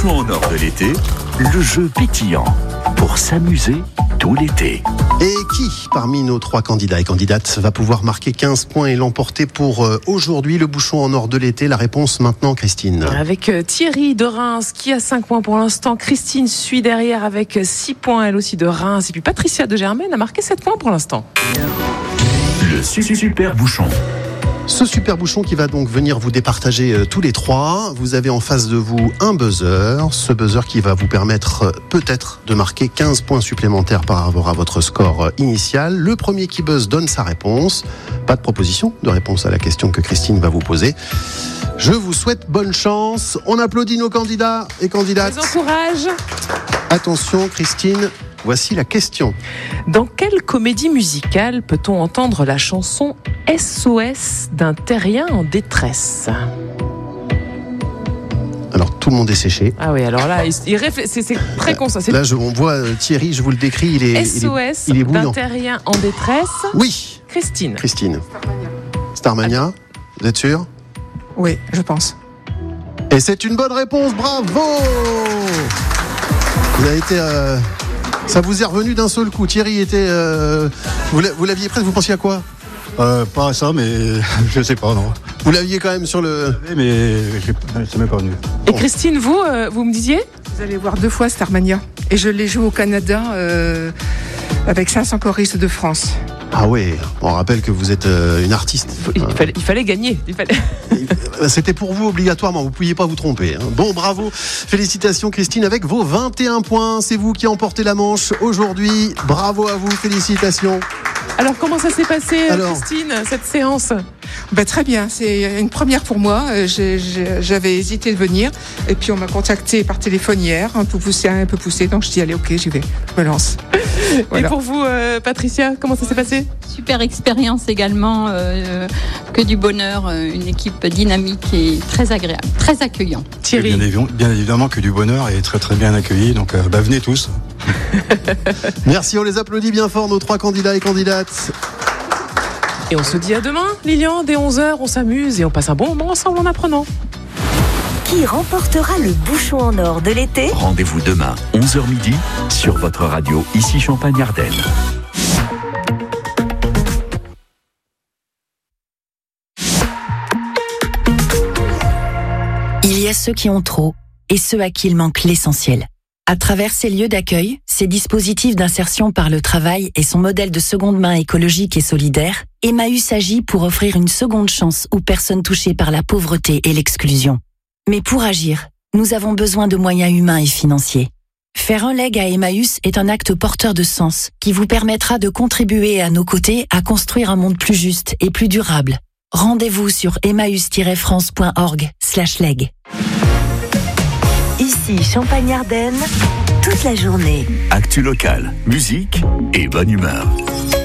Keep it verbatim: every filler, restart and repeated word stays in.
bouchon en or de l'été, le jeu pétillant pour s'amuser tout l'été. Et qui, parmi nos trois candidats et candidates, va pouvoir marquer quinze points et l'emporter pour euh, aujourd'hui, le bouchon en or de l'été? La réponse maintenant, Christine. Avec euh, Thierry de Reims qui a cinq points pour l'instant. Christine suit derrière avec six points, elle aussi de Reims. Et puis Patricia de Germaine a marqué sept points pour l'instant. Le super bouchon. Ce super bouchon qui va donc venir vous départager euh, tous les trois. Vous avez en face de vous un buzzer. Ce buzzer qui va vous permettre euh, peut-être de marquer quinze points supplémentaires par rapport à votre score euh, initial. Le premier qui buzz donne sa réponse. Pas de proposition de réponse à la question que Christine va vous poser. Je vous souhaite bonne chance. On applaudit nos candidats et candidates. Je vous encourage. Attention Christine, voici la question. Dans quelle comédie musicale peut-on entendre la chanson S O S d'un terrien en détresse? Alors tout le monde est séché. Ah oui, alors là, il, il réfléch... c'est, c'est très con ça. C'est... Là, je, on voit euh, Thierry, je vous le décris, il est, S O S il est, il est d'un bouillant. terrien en détresse. Oui. Christine. Christine. Starmania, vous êtes sûr? Oui, je pense. Et c'est une bonne réponse, bravo! Vous avez été... Euh... Ça vous est revenu d'un seul coup. Thierry était... Euh... Vous, vous l'aviez presque, vous pensiez à quoi? Euh, pas à ça, mais je sais pas, non. Vous l'aviez quand même sur le... Mais ça m'est pas venu. Et Christine, vous, euh, vous me disiez? Vous allez voir deux fois Starmania. Et je l'ai joué au Canada euh, avec cinq cents choristes de France. Ah oui, on rappelle que vous êtes euh, une artiste. Il fallait, il fallait gagner. Il fallait... C'était pour vous obligatoirement, vous ne pouviez pas vous tromper. Hein. Bon, bravo, félicitations Christine avec vos vingt et un points. C'est vous qui emportez la manche aujourd'hui. Bravo à vous, félicitations. Alors comment ça s'est passé, Alors, Christine, cette séance? Ben, très bien, c'est une première pour moi. J'ai, j'ai, j'avais hésité de venir. Et puis on m'a contacté par téléphone hier, un peu poussé, un peu poussé. Donc je dis allez, ok, j'y vais, je me lance. Voilà. Et pour vous, euh, Patricia, comment ça s'est passé? Super expérience également, euh, que du bonheur, une équipe dynamique et très agréable, très accueillant. Thierry. Bien, évi- bien évidemment que du bonheur et très très bien accueilli, donc euh, bah, venez tous. Merci, on les applaudit bien fort, nos trois candidats et candidates. Et on se dit à demain, Lilian, dès onze heures, on s'amuse et on passe un bon moment ensemble en apprenant. Qui remportera le bouchon en or de l'été? Rendez-vous demain, onze heures midi, sur votre radio, ici Champagne-Ardenne. Il y a ceux qui ont trop et ceux à qui il manque l'essentiel. À travers ces lieux d'accueil, ces dispositifs d'insertion par le travail et son modèle de seconde main écologique et solidaire, Emmaüs agit pour offrir une seconde chance aux personnes touchées par la pauvreté et l'exclusion. Mais pour agir, nous avons besoin de moyens humains et financiers. Faire un leg à Emmaüs est un acte porteur de sens qui vous permettra de contribuer à nos côtés à construire un monde plus juste et plus durable. Rendez-vous sur emmaüs tiret france point org slash leg. Ici Champagne-Ardenne, toute la journée. Actu local, musique et bonne humeur.